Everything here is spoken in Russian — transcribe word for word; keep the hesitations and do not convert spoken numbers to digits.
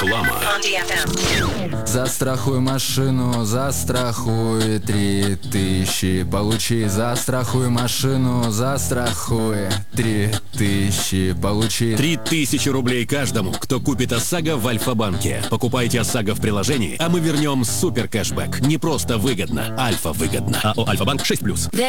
Реклама. Застрахуй машину, застрахуй три тысячи. Получи, застрахуй машину, застрахуй три тысячи. Получи Три тысячи рублей каждому, кто купит ОСАГО в Альфа-банке. Покупайте ОСАГО в приложении, а мы вернем супер кэшбэк. Не просто выгодно, альфа-выгодно. АО «Альфа-банк» шесть плюс.